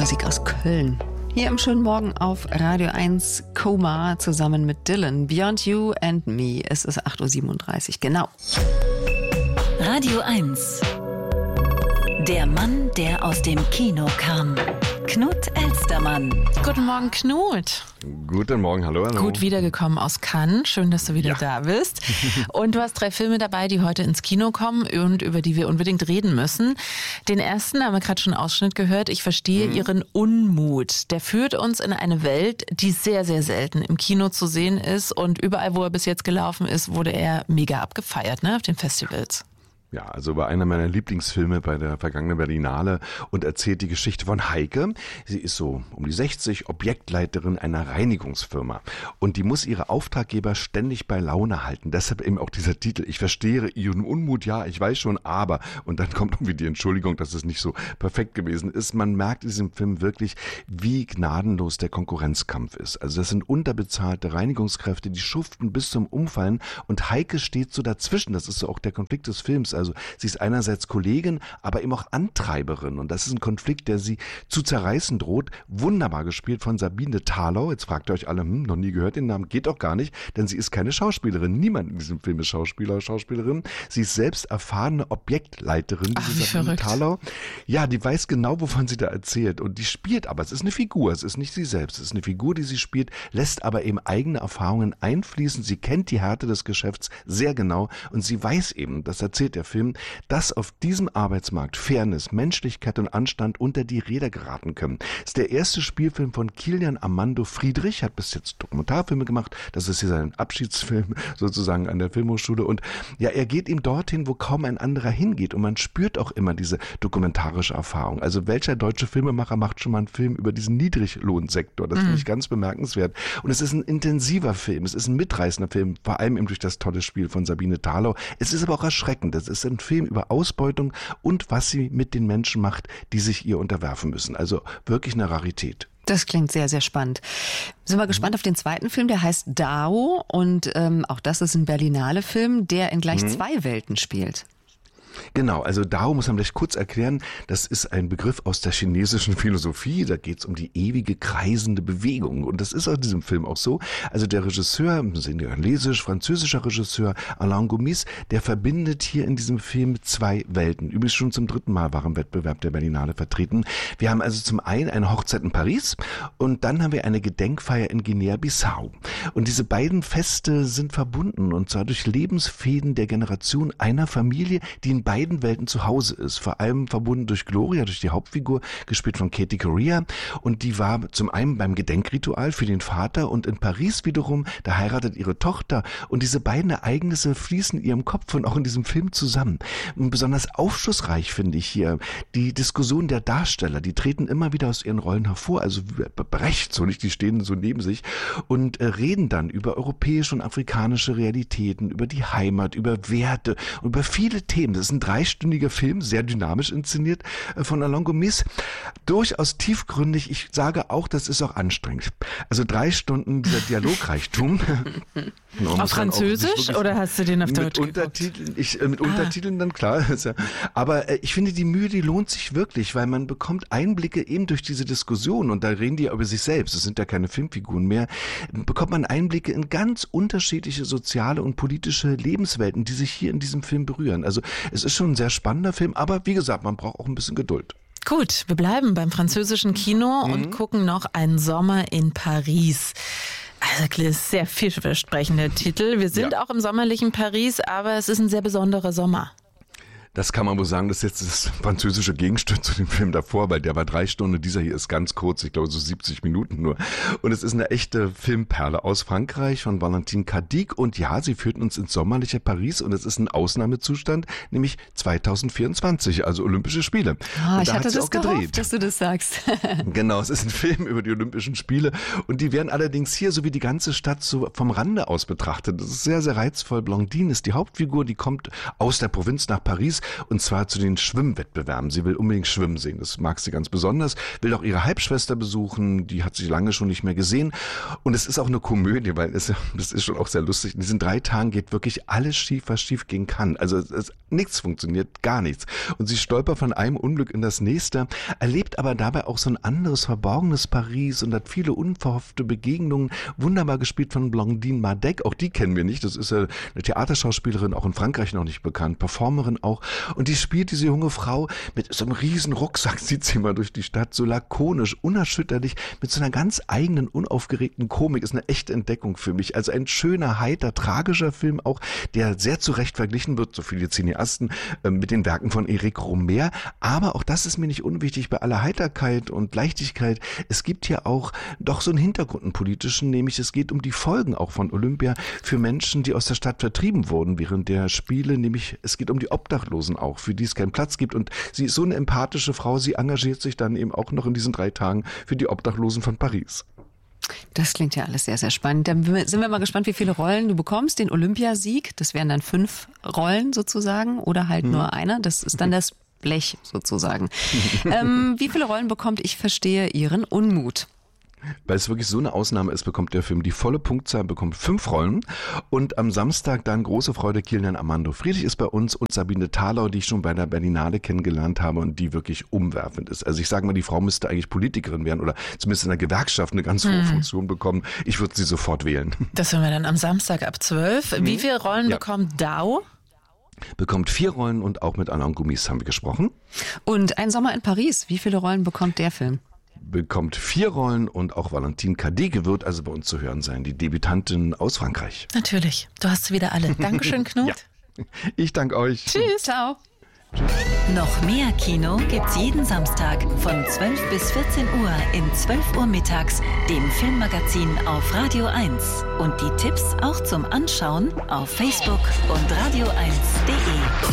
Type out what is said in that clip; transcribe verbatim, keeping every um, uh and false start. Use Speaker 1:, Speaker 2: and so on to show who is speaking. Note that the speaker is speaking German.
Speaker 1: Musik aus Köln. Hier im schönen Morgen auf Radio eins Koma zusammen mit Dylan. Beyond You and Me. Es ist acht Uhr siebenunddreißig, genau.
Speaker 2: Radio eins. Der Mann, der aus dem Kino kam. Knut Elstermann.
Speaker 1: Guten Morgen, Knut.
Speaker 3: Guten Morgen, hallo, hallo.
Speaker 1: Gut wiedergekommen aus Cannes. Schön, dass du wieder ja. da bist. Und du hast drei Filme dabei, die heute ins Kino kommen und über die wir unbedingt reden müssen. Den ersten haben wir gerade schon einen Ausschnitt gehört. Ich verstehe mhm. ihren Unmut. Der führt uns in eine Welt, die sehr, sehr selten im Kino zu sehen ist. Und überall, wo er bis jetzt gelaufen ist, wurde er mega abgefeiert, ne, auf den Festivals.
Speaker 3: Ja, also war einer meiner Lieblingsfilme bei der vergangenen Berlinale und erzählt die Geschichte von Heike. Sie ist so um die sechzig, Objektleiterin einer Reinigungsfirma und die muss ihre Auftraggeber ständig bei Laune halten. Deshalb eben auch dieser Titel. Ich verstehe ihren Unmut, ja, ich weiß schon, aber und dann kommt irgendwie die Entschuldigung, dass es nicht so perfekt gewesen ist. Man merkt in diesem Film wirklich, wie gnadenlos der Konkurrenzkampf ist. Also das sind unterbezahlte Reinigungskräfte, die schuften bis zum Umfallen und Heike steht so dazwischen. Das ist so auch der Konflikt des Films. Also sie ist einerseits Kollegin, aber eben auch Antreiberin. Und das ist ein Konflikt, der sie zu zerreißen droht. Wunderbar gespielt von Sabine Thalau. Jetzt fragt ihr euch alle, hm, noch nie gehört den Namen. Geht doch gar nicht, denn sie ist keine Schauspielerin. Niemand in diesem Film ist Schauspieler oder Schauspielerin. Sie ist selbst erfahrene Objektleiterin.
Speaker 1: Ach, wie
Speaker 3: Sabine
Speaker 1: verrückt.
Speaker 3: Thalau. Ja, die weiß genau, wovon sie da erzählt. Und die spielt aber. Es ist eine Figur. Es ist nicht sie selbst. Es ist eine Figur, die sie spielt, lässt aber eben eigene Erfahrungen einfließen. Sie kennt die Härte des Geschäfts sehr genau. Und sie weiß eben, das erzählt der Film, dass auf diesem Arbeitsmarkt Fairness, Menschlichkeit und Anstand unter die Räder geraten können. Das ist der erste Spielfilm von Kilian Armando Friedrich, hat bis jetzt Dokumentarfilme gemacht, das ist hier sein Abschiedsfilm sozusagen an der Filmhochschule und ja, er geht ihm dorthin, wo kaum ein anderer hingeht und man spürt auch immer diese dokumentarische Erfahrung. Also welcher deutsche Filmemacher macht schon mal einen Film über diesen Niedriglohnsektor? Das mhm. finde ich ganz bemerkenswert. Und es ist ein intensiver Film, es ist ein mitreißender Film, vor allem eben durch das tolle Spiel von Sabine Thalau. Es ist aber auch erschreckend, es ist ein Film über Ausbeutung und was sie mit den Menschen macht, die sich ihr unterwerfen müssen. Also wirklich eine Rarität.
Speaker 1: Das klingt sehr, sehr spannend. Sind wir gespannt auf den zweiten Film, der heißt Dao und ähm, auch das ist ein Berlinale-Film, der in gleich mhm. zwei Welten spielt.
Speaker 3: Genau, also Dao muss man vielleicht kurz erklären, das ist ein Begriff aus der chinesischen Philosophie, da geht es um die ewige kreisende Bewegung und das ist auch in diesem Film auch so. Also der Regisseur, senegalesisch-französischer Regisseur Alain Gomis, der verbindet hier in diesem Film zwei Welten. Übrigens schon zum dritten Mal war im Wettbewerb der Berlinale vertreten. Wir haben also zum einen eine Hochzeit in Paris und dann haben wir eine Gedenkfeier in Guinea-Bissau. Und diese beiden Feste sind verbunden und zwar durch Lebensfäden der Generation einer Familie, die in beiden Welten zu Hause ist, vor allem verbunden durch Gloria, durch die Hauptfigur, gespielt von Katie Correa und die war zum einen beim Gedenkritual für den Vater und in Paris wiederum, da heiratet ihre Tochter und diese beiden Ereignisse fließen in ihrem Kopf und auch in diesem Film zusammen. Und besonders aufschlussreich finde ich hier die Diskussion der Darsteller, die treten immer wieder aus ihren Rollen hervor, also Brecht, so nicht, die stehen so neben sich und äh, reden dann über europäische und afrikanische Realitäten, über die Heimat, über Werte und über viele Themen. Das ist ein dreistündiger Film, sehr dynamisch inszeniert von Alain Gomis. Durchaus tiefgründig. Ich sage auch, das ist auch anstrengend. Also drei Stunden dieser Dialogreichtum.
Speaker 1: Auf Französisch oder hast du den auf Deutsch
Speaker 3: mit Untertiteln? Ich, äh, mit ah. Untertiteln dann, klar. Aber äh, ich finde, die Mühe, die lohnt sich wirklich, weil man bekommt Einblicke eben durch diese Diskussion und da reden die ja über sich selbst. Es sind ja keine Filmfiguren mehr. Bekommt man Einblicke in ganz unterschiedliche soziale und politische Lebenswelten, die sich hier in diesem Film berühren. Also es ist schon ein sehr spannender Film, aber wie gesagt, man braucht auch ein bisschen Geduld.
Speaker 1: Gut, wir bleiben beim französischen Kino mhm. und gucken noch Einen Sommer in Paris. Also das ist sehr vielversprechender Titel. Wir sind ja. auch im sommerlichen Paris, aber es ist ein sehr besonderer Sommer.
Speaker 3: Das kann man wohl sagen, das ist jetzt das französische Gegenstück zu dem Film davor, weil der war drei Stunden, dieser hier ist ganz kurz, ich glaube so siebzig Minuten nur. Und es ist eine echte Filmperle aus Frankreich von Valentine Cadic und ja, sie führt uns ins sommerliche Paris und es ist ein Ausnahmezustand, nämlich zwanzig vierundzwanzig, also Olympische Spiele.
Speaker 1: Ah,
Speaker 3: und
Speaker 1: ich
Speaker 3: da
Speaker 1: hatte
Speaker 3: hat sie
Speaker 1: das
Speaker 3: auch
Speaker 1: gehofft,
Speaker 3: gedreht.
Speaker 1: dass du das sagst.
Speaker 3: Genau, es ist ein Film über die Olympischen Spiele und die werden allerdings hier so wie die ganze Stadt so vom Rande aus betrachtet. Das ist sehr, sehr reizvoll. Blondine ist die Hauptfigur, die kommt aus der Provinz nach Paris und zwar zu den Schwimmwettbewerben. Sie will unbedingt schwimmen sehen, das mag sie ganz besonders, will auch ihre Halbschwester besuchen, die hat sie lange schon nicht mehr gesehen und es ist auch eine Komödie, weil es, das ist schon auch sehr lustig. In diesen drei Tagen geht wirklich alles schief, was schief gehen kann. Also es, es, nichts funktioniert, gar nichts. Und sie stolpert von einem Unglück in das nächste, erlebt aber dabei auch so ein anderes, verborgenes Paris und hat viele unverhoffte Begegnungen, wunderbar gespielt von Blandine Madec, auch die kennen wir nicht, das ist ja eine Theaterschauspielerin, auch in Frankreich noch nicht bekannt, Performerin auch, und die spielt diese junge Frau mit so einem riesen Rucksack, zieht sie mal durch die Stadt, so lakonisch, unerschütterlich, mit so einer ganz eigenen, unaufgeregten Komik, ist eine echte Entdeckung für mich, also ein schöner, heiter, tragischer Film auch, der sehr zu Recht verglichen wird, so viele Cineasten, äh, mit den Werken von Éric Rohmer, aber auch das ist mir nicht unwichtig bei aller Heiterkeit und Leichtigkeit, es gibt hier auch doch so einen Hintergrund, einen politischen, nämlich es geht um die Folgen auch von Olympia für Menschen, die aus der Stadt vertrieben wurden während der Spiele, nämlich es geht um die Obdachlosen auch, für die es keinen Platz gibt und sie ist so eine empathische Frau, sie engagiert sich dann eben auch noch in diesen drei Tagen für die Obdachlosen von Paris.
Speaker 1: Das klingt ja alles sehr, sehr spannend. Dann sind wir mal gespannt, wie viele Rollen du bekommst. Den Olympiasieg, das wären dann fünf Rollen sozusagen oder halt hm. nur einer, das ist dann das Blech sozusagen. ähm, wie viele Rollen bekommt Ich verstehe Ihren Unmut?
Speaker 3: Weil es wirklich so eine Ausnahme ist, bekommt der Film die volle Punktzahl, bekommt fünf Rollen und am Samstag dann große Freude, Kilian Armando Friedrich ist bei uns und Sabine Thalau, die ich schon bei der Berlinale kennengelernt habe und die wirklich umwerfend ist. Also ich sage mal, die Frau müsste eigentlich Politikerin werden oder zumindest in der Gewerkschaft eine ganz hohe hm. Funktion bekommen. Ich würde sie sofort wählen.
Speaker 1: Das hören wir dann am Samstag ab zwölf. Hm. Wie viele Rollen ja. bekommt Dao?
Speaker 3: Bekommt vier Rollen und auch mit Alain Gomis haben wir gesprochen.
Speaker 1: Und Ein Sommer in Paris, wie viele Rollen bekommt der Film?
Speaker 3: Bekommt vier Rollen und auch Valentine Cadege wird also bei uns zu hören sein, die Debütantin aus Frankreich.
Speaker 1: Natürlich, du hast sie wieder alle. Dankeschön, Knut.
Speaker 3: Ja. Ich danke euch.
Speaker 1: Tschüss. Ciao.
Speaker 3: Tschüss.
Speaker 2: Noch mehr Kino gibt's jeden Samstag von zwölf bis vierzehn Uhr in zwölf Uhr mittags, dem Filmmagazin auf Radio eins. Und die Tipps auch zum Anschauen auf Facebook und radio eins punkt de.